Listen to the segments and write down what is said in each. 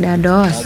Dados.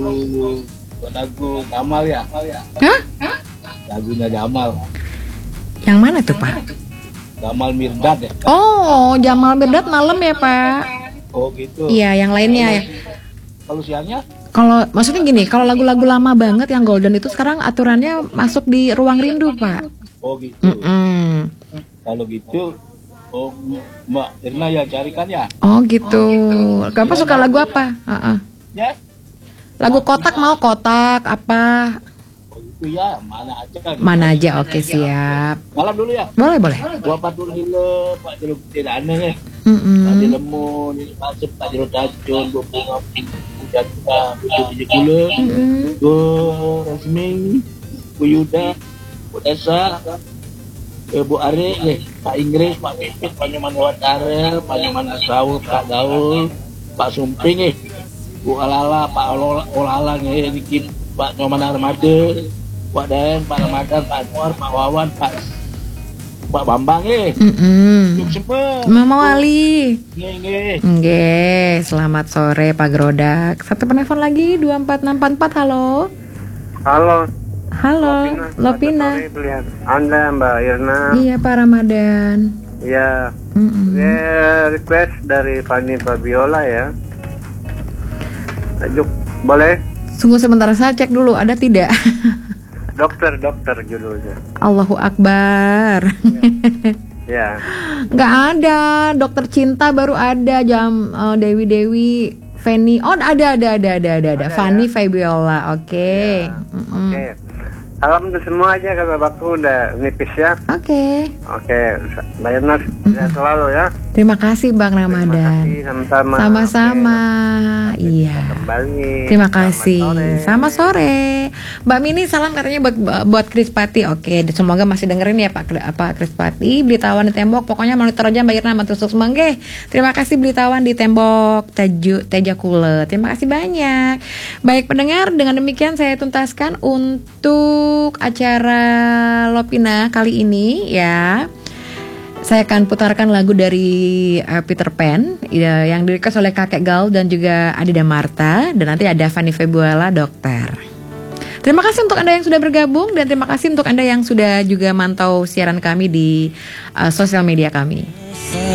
Lagu Gamal ya? Hah? Lagunya Gamal. Yang mana tuh, Pak? Gamal Mirdad ya? Oh, Jamal Mirdad malam ya, Pak? Oh gitu. Iya, yang lainnya ya. Kalau siangnya? Kalau maksudnya gini, kalau lagu-lagu lama banget yang golden itu sekarang aturannya masuk di Ruang Rindu, Pak. Oh gitu. Mm-mm. Kalau gitu, oh Mbak Irna ya carikan ya? Oh gitu. Bapak suka lagu apa? Ya? Lagu kotak mau kotak apa? Oh itu ya, mana aja kan? Mana aja, oke siap. Malam dulu ya? Boleh boleh. Gua patur hile, Pak Jeruk tidak aneh. Pak Mm-mm. Lemun, masuk Pak Jeruk Dacun, gua bunga jatuh, tujuh gula, gua Resmi, Bu Yuda, Bu Esa, Bu Ari, Pak Inggris, Pak Pipit, Pak Nyoman Watare, Pak Nyoman Asawur, Pak Gaul, Pak Sumping, Bu Alala, Pak Olala, Niki, Pak Nyoman Armade, Pak Den, Pak Ramadan, Pak Anwar, Pak Wawan, Pak Bambang, Yuk sempat. Mama Wali. Nge. Nggih, selamat sore Pak Grodak. Satu penelpon lagi 24644. Halo. Halo. Halo, Lopina. Anda Mbak Irna. Iya Pak Ramadan. Ya. Request dari Fanny Fabiola ya. Ajuk, boleh? Sungguh sebentar saya cek dulu ada tidak? Dokter judulnya. Allahu Akbar. Ya. Nggak ada. Dokter Cinta baru ada jam Dewi Fanny. Oh ada. Fanny Fabiola. Oke. Ya. Oke. Salam untuk semua aja karena waktu udah nipis ya. Oke. Mbak Irna sehat selalu ya. Terima kasih Bang Ramadan. Terima kasih sama-sama. Sama-sama. Iya. Kembali. Terima kasih. Selamat sore. Mbak Mini salam katanya buat Kris Pati. Oke, semoga masih dengerin ya Pak Kris Pati. Beli tawan di tembok. Pokoknya monitor aja Mbak Irna matur sukses mangge. Terima kasih beli tawan di tembok Teja Kule. Terima kasih banyak. Baik pendengar, dengan demikian saya tuntaskan untuk acara Lopina kali ini ya. Saya akan putarkan lagu dari Peter Pan ya, yang di-request oleh Kakek Gal dan juga Adida Marta. Dan nanti ada Fanny Fabiola, Dokter. Terima kasih untuk Anda yang sudah bergabung. Dan terima kasih untuk Anda yang sudah juga mantau siaran kami di sosial media kami.